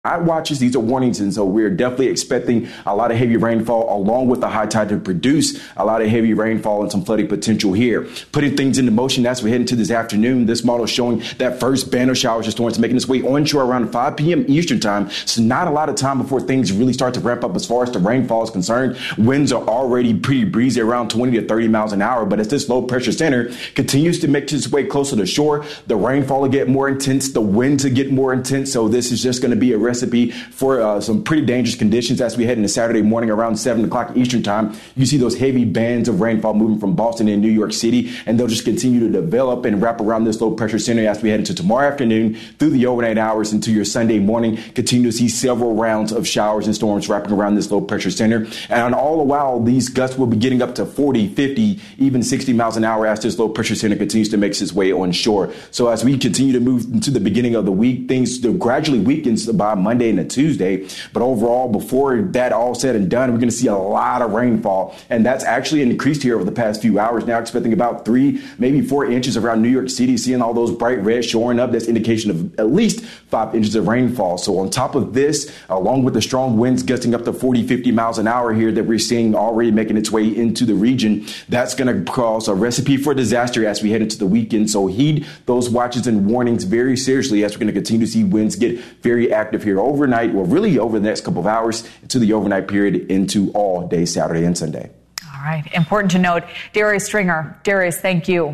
Night watches, these are warnings, and so we're definitely expecting a lot of heavy rainfall along with the high tide to produce a lot of heavy rainfall and some flooding potential here. Putting things into motion as we head into this afternoon, this model is showing that first band of showers and storms making its way onshore around 5 p.m. Eastern time. So not a lot of time before things really start to ramp up as far as the rainfall is concerned. Winds are already pretty breezy around 20 to 30 miles an hour, but as this low pressure center continues to make its way closer to shore, the rainfall will get more intense, the winds will get more intense. So this is just going to be a recipe for some pretty dangerous conditions as we head into Saturday morning around 7 o'clock Eastern time. You see those heavy bands of rainfall moving from Boston and New York City, and they'll just continue to develop and wrap around this low pressure center as we head into tomorrow afternoon through the overnight hours into your Sunday morning. Continue to see several rounds of showers and storms wrapping around this low pressure center. And all the while, these gusts will be getting up to 40, 50, even 60 miles an hour as this low pressure center continues to make its way onshore. So as we continue to move into the beginning of the week, things gradually weakens by Monday and Tuesday. But overall, before that all said and done, we're going to see a lot of rainfall. And that's actually increased here over the past few hours. Now expecting about 3, maybe 4 inches around New York City, seeing all those bright reds showing up. That's indication of at least 5 inches of rainfall. So on top of this, along with the strong winds gusting up to 40, 50 miles an hour here that we're seeing already making its way into the region, that's going to cause a recipe for disaster as we head into the weekend. So heed those watches and warnings very seriously as we're going to continue to see winds get very active here overnight, or really over the next couple of hours to the overnight period into all day Saturday and Sunday. All right. Important to note. Darius Stringer. Darius, thank you.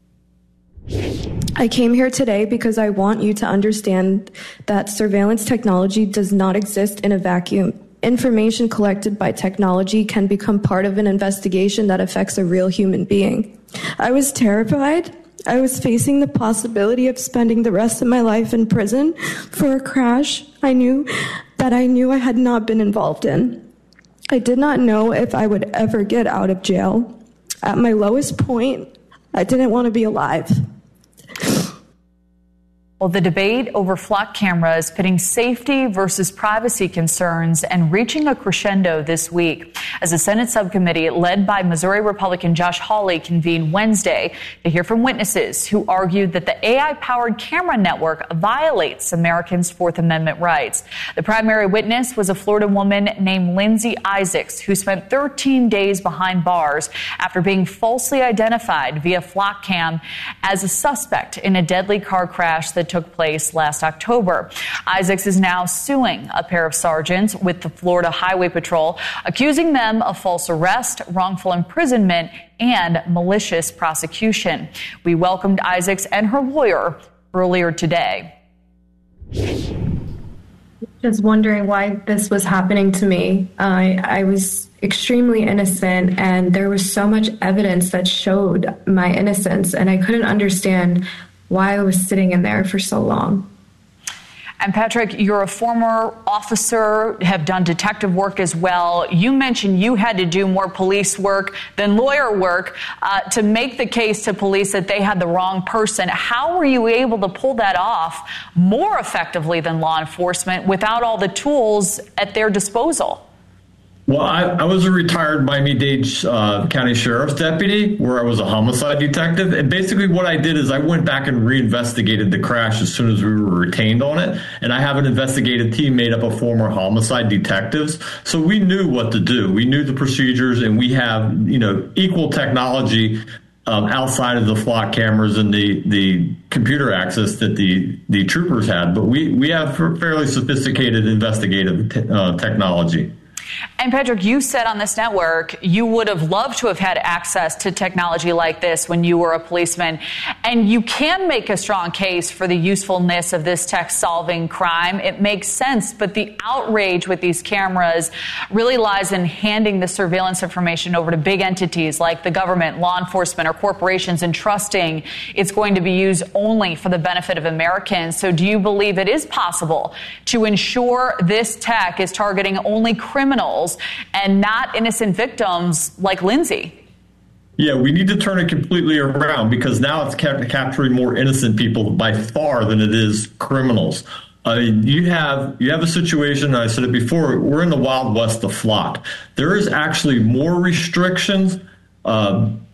I came here today because I want you to understand that surveillance technology does not exist in a vacuum. Information collected by technology can become part of an investigation that affects a real human being. I was terrified. I was facing the possibility of spending the rest of my life in prison for a crash I knew I had not been involved in. I did not know if I would ever get out of jail. At my lowest point, I didn't want to be alive. Well, the debate over flock cameras pitting safety versus privacy concerns and reaching a crescendo this week as a Senate subcommittee led by Missouri Republican Josh Hawley convened Wednesday to hear from witnesses who argued that the AI-powered camera network violates Americans' Fourth Amendment rights. The primary witness was a Florida woman named Lindsay Isaacs, who spent 13 days behind bars after being falsely identified via flock cam as a suspect in a deadly car crash that took place last October. Isaacs is now suing a pair of sergeants with the Florida Highway Patrol, accusing them of false arrest, wrongful imprisonment, and malicious prosecution. We welcomed Isaacs and her lawyer earlier today. Just wondering why this was happening to me. I was extremely innocent, and there was so much evidence that showed my innocence, and I couldn't understand why I was sitting in there for so long. And Patrick, you're a former officer, have done detective work as well. You mentioned you had to do more police work than lawyer work to make the case to police that they had the wrong person. How were you able to pull that off more effectively than law enforcement without all the tools at their disposal? Well, I was a retired Miami-Dade County Sheriff's deputy where I was a homicide detective. And basically what I did is I went back and reinvestigated the crash as soon as we were retained on it. And I have an investigative team made up of former homicide detectives. So we knew what to do. We knew the procedures, and we have, equal technology outside of the flock cameras and the computer access that the troopers had. But we have fairly sophisticated investigative technology. And Patrick, you said on this network you would have loved to have had access to technology like this when you were a policeman. And you can make a strong case for the usefulness of this tech solving crime. It makes sense. But the outrage with these cameras really lies in handing the surveillance information over to big entities like the government, law enforcement, or corporations, and trusting it's going to be used only for the benefit of Americans. So do you believe it is possible to ensure this tech is targeting only criminals and not innocent victims like Lindsay? Yeah, we need to turn it completely around, because now it's capturing more innocent people by far than it is criminals. I mean, you have a situation, I said it before, we're in the Wild West of flock. There is actually more restrictions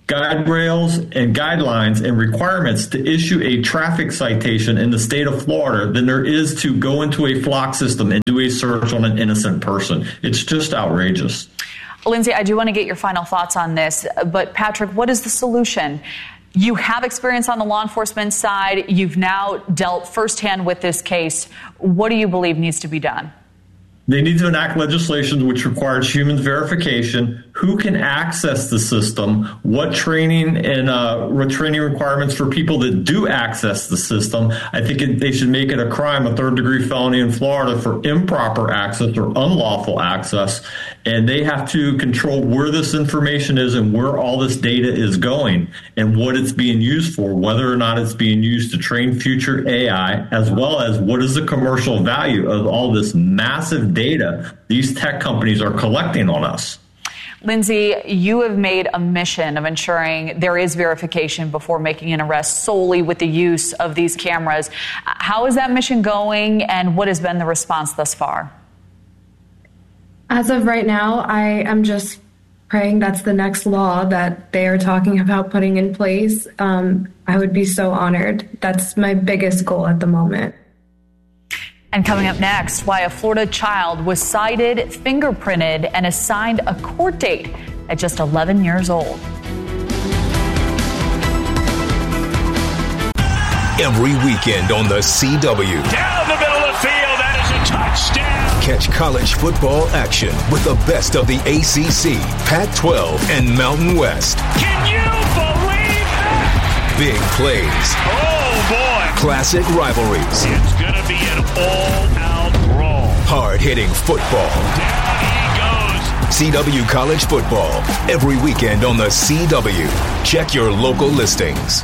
guide rails and guidelines and requirements to issue a traffic citation in the state of Florida than there is to go into a flock system and do a search on an innocent person. It's just outrageous. Lindsay, I do want to get your final thoughts on this, but Patrick, what is the solution? You have experience on the law enforcement side. You've now dealt firsthand with this case. What do you believe needs to be done? They need to enact legislation which requires human verification, who can access the system, what training and training requirements for people that do access the system. I think they should make it a crime, a third-degree felony in Florida for improper access or unlawful access. And they have to control where this information is and where all this data is going and what it's being used for, whether or not it's being used to train future AI, as well as what is the commercial value of all this massive data these tech companies are collecting on us. Lindsay, you have made a mission of ensuring there is verification before making an arrest solely with the use of these cameras. How is that mission going, and what has been the response thus far? As of right now, I am just praying that's the next law that they are talking about putting in place. I would be so honored. That's my biggest goal at the moment. And coming up next, why a Florida child was cited, fingerprinted, and assigned a court date at just 11 years old. Every weekend on the CW. Down the middle of the field, that is a touchdown. Catch college football action with the best of the ACC, Pac-12, and Mountain West. Can you believe that? Big plays. Oh, boy. Classic rivalries. It's going to be an all-out brawl. Hard-hitting football. Down he goes. CW College Football. Every weekend on the CW. Check your local listings.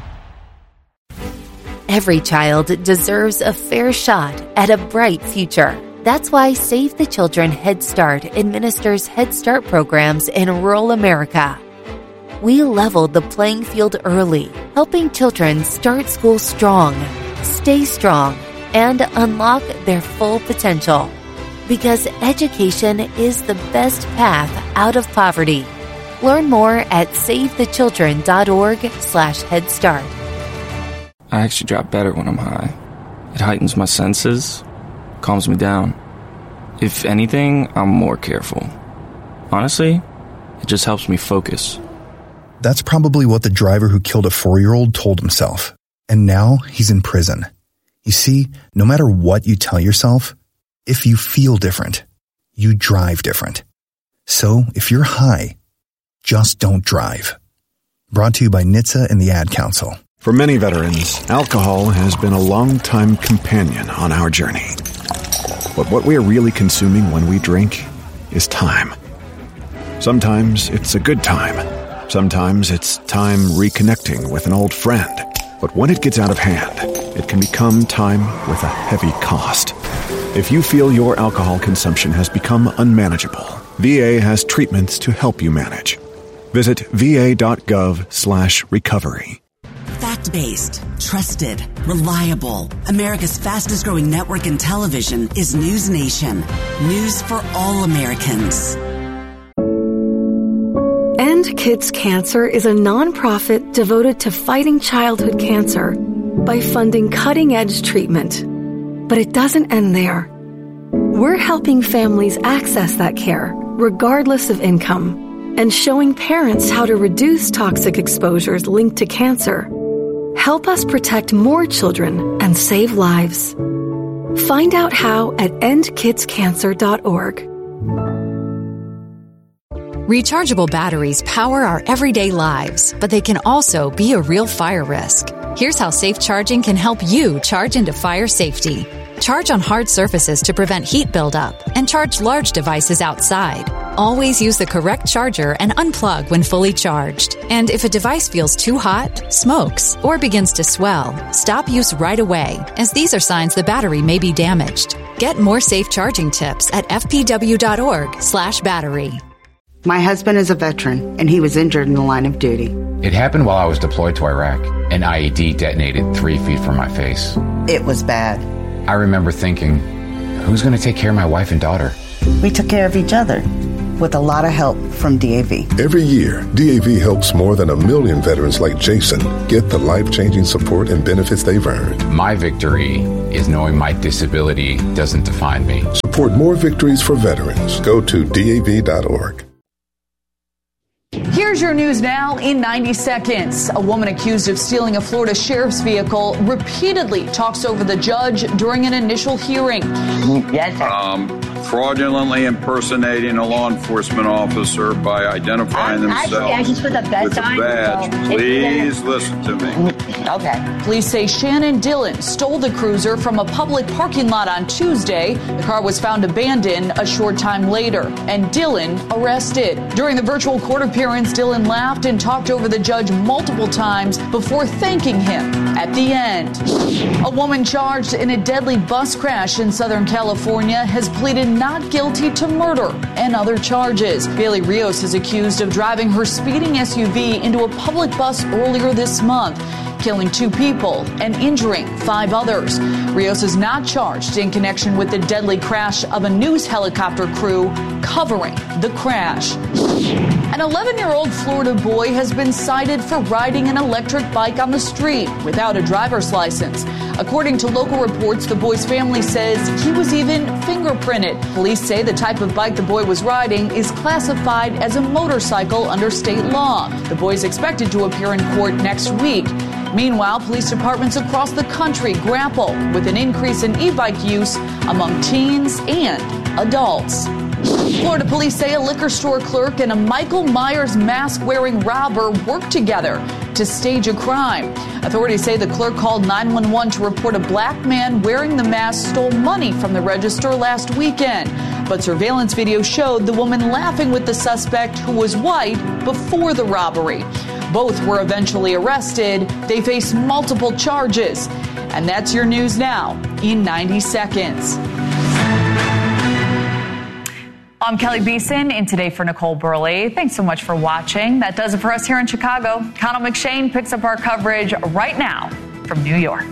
Every child deserves a fair shot at a bright future. That's why Save the Children Head Start administers Head Start programs in rural America. We leveled the playing field early, helping children start school strong, stay strong, and unlock their full potential. Because education is the best path out of poverty. Learn more at SaveTheChildren.org/Head Start. I actually drop better when I'm high. It heightens my senses, calms me down. If anything, I'm more careful. Honestly, it just helps me focus. That's probably what the driver who killed a 4-year-old told himself. And now he's in prison. You see, no matter what you tell yourself, if you feel different, you drive different. So if you're high, just don't drive. Brought to you by NHTSA and the Ad Council. For many veterans, alcohol has been a long-time companion on our journey. But what we are really consuming when we drink is time. Sometimes it's a good time. Sometimes it's time reconnecting with an old friend. But when it gets out of hand, it can become time with a heavy cost. If you feel your alcohol consumption has become unmanageable, VA has treatments to help you manage. Visit va.gov/recovery. Fact-based, trusted, reliable. America's fastest-growing network in television is News Nation. News for all Americans. End Kids Cancer is a nonprofit devoted to fighting childhood cancer by funding cutting-edge treatment. But it doesn't end there. We're helping families access that care, regardless of income, and showing parents how to reduce toxic exposures linked to cancer. Help us protect more children and save lives. Find out how at endkidscancer.org. Rechargeable batteries power our everyday lives, but they can also be a real fire risk. Here's how safe charging can help you charge into fire safety. Charge on hard surfaces to prevent heat buildup, and charge large devices outside. Always use the correct charger and unplug when fully charged. And if a device feels too hot, smokes, or begins to swell, stop use right away, as these are signs the battery may be damaged. Get more safe charging tips at fpw.org/battery. My husband is a veteran, and he was injured in the line of duty. It happened while I was deployed to Iraq. An IED detonated 3 feet from my face. It was bad. I remember thinking, who's going to take care of my wife and daughter? We took care of each other. with a lot of help from DAV. Every year, DAV helps more than 1 million veterans like Jason get the life-changing support and benefits they've earned. My victory is knowing my disability doesn't define me. Support more victories for veterans. Go to DAV.org. Here's your news now in 90 seconds. A woman accused of stealing a Florida sheriff's vehicle repeatedly talks over the judge during an initial hearing. Yes, sir. Fraudulently impersonating a law enforcement officer by identifying themselves I just put the best with a badge. Please listen to me. Okay. Police say Shannon Dillon stole the cruiser from a public parking lot on Tuesday. The car was found abandoned a short time later, and Dillon arrested. During the virtual court appearance, Dillon laughed and talked over the judge multiple times before thanking him at the end. A woman charged in a deadly bus crash in Southern California has pleaded not guilty to murder and other charges. Bailey Rios is accused of driving her speeding SUV into a public bus earlier this month, killing 2 people and injuring 5 others. Rios is not charged in connection with the deadly crash of a news helicopter crew covering the crash. An 11-year-old Florida boy has been cited for riding an electric bike on the street without a driver's license. According to local reports, the boy's family says he was even fingerprinted. Police say the type of bike the boy was riding is classified as a motorcycle under state law. The boy is expected to appear in court next week. Meanwhile, police departments across the country grapple with an increase in e-bike use among teens and adults. Florida police say a liquor store clerk and a Michael Myers mask-wearing robber worked together to stage a crime. Authorities say the clerk called 911 to report a black man wearing the mask stole money from the register last weekend. But surveillance video showed the woman laughing with the suspect, who was white, before the robbery. Both were eventually arrested. They face multiple charges. And that's your news now in 90 seconds. I'm Kelly Beeson in Today for Nicole Burley. Thanks so much for watching. That does it for us here in Chicago. Connell McShane picks up our coverage right now from New York.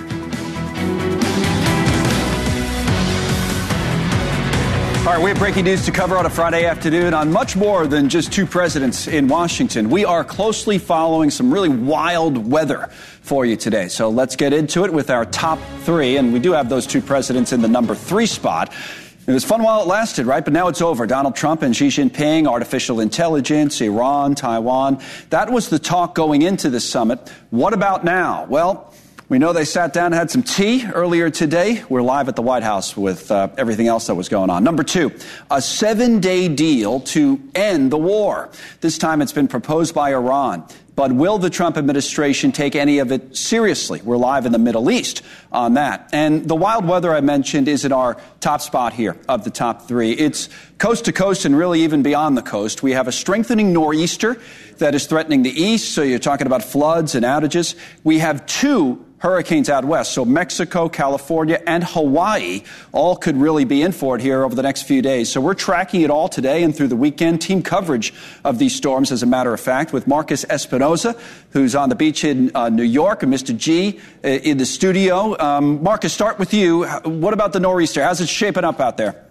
All right, we have breaking news to cover on a Friday afternoon on much more than just 2 presidents in Washington. We are closely following some really wild weather for you today. So let's get into it with our top 3. And we do have those 2 presidents in the number 3 spot. It was fun while it lasted, right? But now it's over. Donald Trump and Xi Jinping, artificial intelligence, Iran, Taiwan. That was the talk going into this summit. What about now? Well, we know they sat down and had some tea earlier today. We're live at the White House with everything else that was going on. Number 2, a 7-day deal to end the war. This time it's been proposed by Iran. But will the Trump administration take any of it seriously? We're live in the Middle East on that. And the wild weather I mentioned is in our top spot here of the top 3. It's coast to coast and really even beyond the coast. We have a strengthening nor'easter that is threatening the east. So you're talking about floods and outages. We have 2 hurricanes out west. So Mexico, California, and Hawaii all could really be in for it here over the next few days. So we're tracking it all today and through the weekend. Team coverage of these storms, as a matter of fact, with Marcus Espinoza, who's on the beach in New York, and Mr. G in the studio. Marcus, start with you. What about the nor'easter? How's it shaping up out there?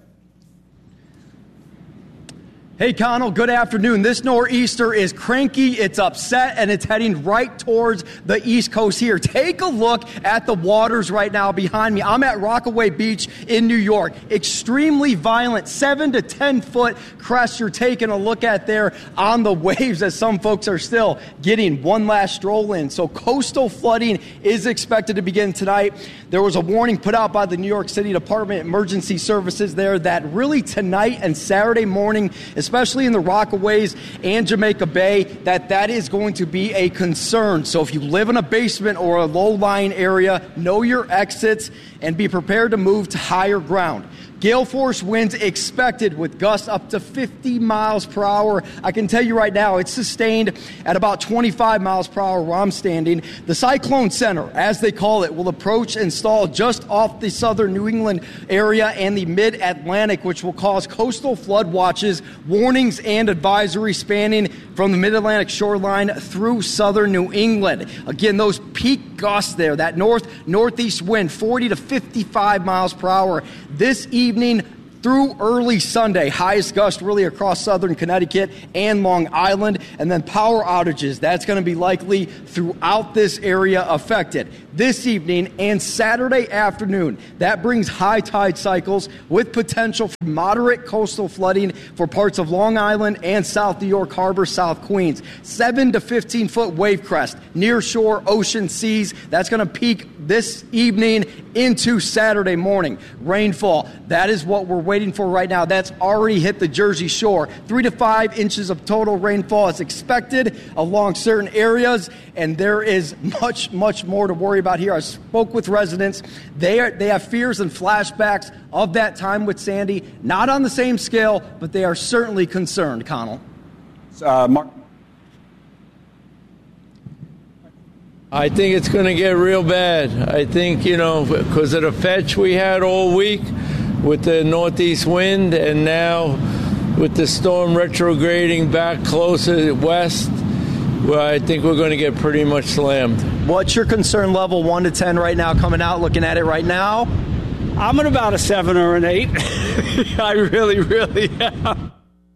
Hey, Connell, good afternoon. This nor'easter is cranky, it's upset, and it's heading right towards the East Coast here. Take a look at the waters right now behind me. I'm at Rockaway Beach in New York. Extremely violent, 7 to 10 foot crests you're taking a look at there on the waves as some folks are still getting one last stroll in. So coastal flooding is expected to begin tonight. There was a warning put out by the New York City Department of Emergency Services there that really tonight and Saturday morning, especially in the Rockaways and Jamaica Bay, that is going to be a concern. So if you live in a basement or a low-lying area, know your exits and be prepared to move to higher ground. Gale force winds expected with gusts up to 50 miles per hour. I can tell you right now, it's sustained at about 25 miles per hour where I'm standing. The cyclone center, as they call it, will approach and stall just off the southern New England area and the mid-Atlantic, which will cause coastal flood watches, warnings, and advisories spanning from the mid-Atlantic shoreline through southern New England. Again, those peak gusts there, that northeast wind, 40 to 55 miles per hour. This evening, through early Sunday. Highest gust really across southern Connecticut and Long Island. And then power outages. That's going to be likely throughout this area affected. This evening and Saturday afternoon, that brings high tide cycles with potential for moderate coastal flooding for parts of Long Island and South New York Harbor, South Queens. 7 to 15-foot wave crest, near shore, ocean seas. That's going to peak this evening into Saturday morning. Rainfall, that is what we're waiting for right now. That's already hit the Jersey Shore. 3 to 5 inches of total rainfall is expected along certain areas, and there is much, much more to worry about here. I spoke with residents. They have fears and flashbacks of that time with Sandy. Not on the same scale, but they are certainly concerned, Connell. Mark. I think it's going to get real bad. I think, because of the fetch we had all week with the northeast wind, and now with the storm retrograding back closer west, well, I think we're going to get pretty much slammed. What's your concern level 1 to 10 right now, coming out, looking at it right now? I'm at about a 7 or an 8. I really am.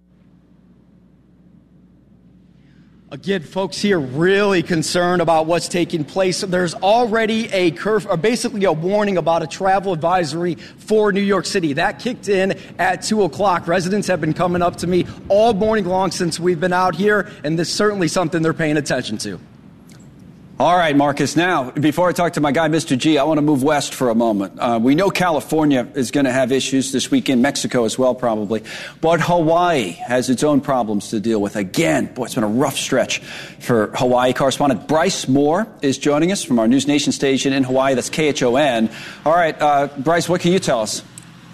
Again, folks here really concerned about what's taking place. There's already a basically a warning about a travel advisory for New York City. That kicked in at 2 o'clock. Residents have been coming up to me all morning long since we've been out here, and this is certainly something they're paying attention to. All right, Marcus. Now, before I talk to my guy, Mr. G, I want to move west for a moment. We know California is going to have issues this weekend, Mexico as well, probably. But Hawaii has its own problems to deal with. Again, boy, it's been a rough stretch for Hawaii. Correspondent Bryce Moore is joining us from our News Nation station in Hawaii. That's KHON. All right, Bryce, what can you tell us?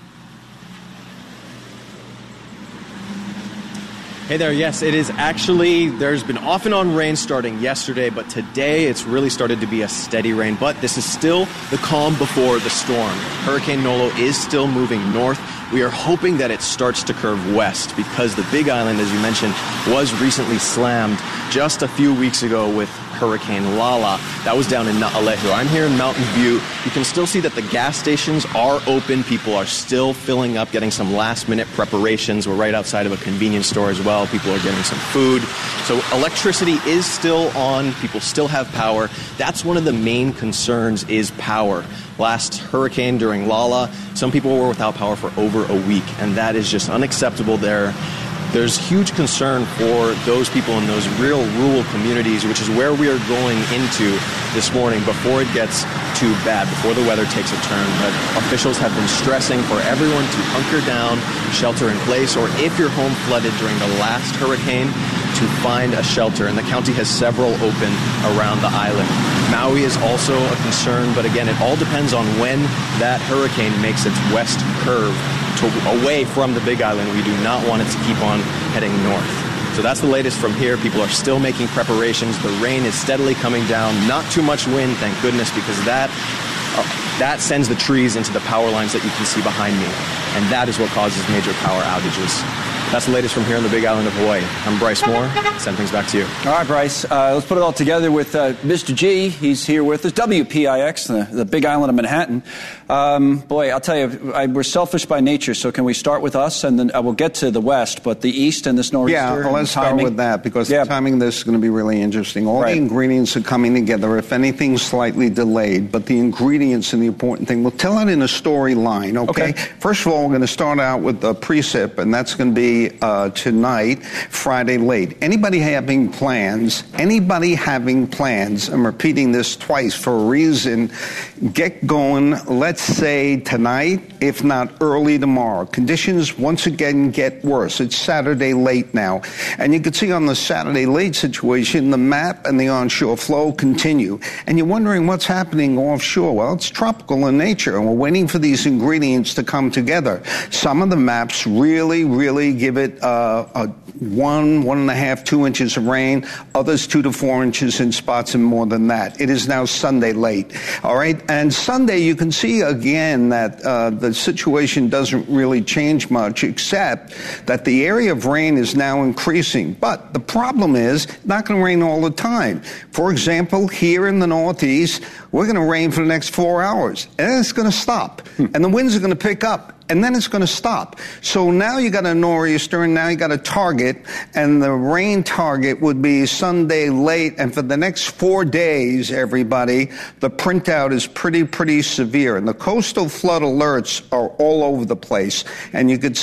Hey there, yes, it is actually, there's been off and on rain starting yesterday, but today it's really started to be a steady rain. But this is still the calm before the storm. Hurricane Nolo is still moving north. We are hoping that it starts to curve west because the Big Island, as you mentioned, was recently slammed just a few weeks ago with Hurricane Lala. That was down in Na'alehu. I'm here in Mountain View. You can still see that the gas stations are open. People are still filling up, getting some last-minute preparations. We're right outside of a convenience store as well. People are getting some food. So electricity is still on. People still have power. That's one of the main concerns is power. Last hurricane during Lala, some people were without power for over a week, and that is just unacceptable there. There's huge concern for those people in those real rural communities, which is where we are going into this morning before it gets too bad, before the weather takes a turn. But officials have been stressing for everyone to hunker down, shelter in place, or if your home flooded during the last hurricane, to find a shelter. And the county has several open around the island. Maui is also a concern, but again, it all depends on when that hurricane makes its west curve away from the Big Island. We do not want it to keep on heading north. So that's the latest from here. People are still making preparations. The rain is steadily coming down. Not too much wind, thank goodness, because that sends the trees into the power lines that you can see behind me. And that is what causes major power outages. That's the latest from here on the Big Island of Hawaii. I'm Bryce Moore. Send things back to you. All right, Bryce. Let's put it all together with Mr. G. He's here with us. WPIX, the Big Island of Manhattan. Boy, I'll tell you, we're selfish by nature, so can we start with us? And then we'll get to the West, but the East and this Northeaster. Yeah, well, let's start with that, because the timing of this is going to be really interesting. All the ingredients are coming together, if anything, slightly delayed, but the ingredients and the important thing. We'll tell it in a storyline, okay? First of all, we're going to start out with the precip, and that's going to be tonight, Friday late. Anybody having plans, I'm repeating this twice for a reason, get going, let's say tonight, if not early tomorrow. Conditions once again get worse. It's Saturday late now. And you can see on the Saturday late situation, the map and the onshore flow continue. And you're wondering what's happening offshore. Well, it's tropical in nature, and we're waiting for these ingredients to come together. Some of the maps really give it 1.5, 2 inches of rain, others 2 to 4 inches in spots and more than that. It is now Sunday late. All right. And Sunday, you can see again that the situation doesn't really change much, except that the area of rain is now increasing. But the problem is, it's not going to rain all the time. For example, here in the Northeast, we're going to rain for the next 4 hours, and then it's going to stop, and the winds are going to pick up, and then it's going to stop. So now you got a nor'easter, and now you got a target, and the rain target would be Sunday late, and for the next 4 days, everybody, the printout is pretty severe, and the coastal flood alerts are all over the place, and you could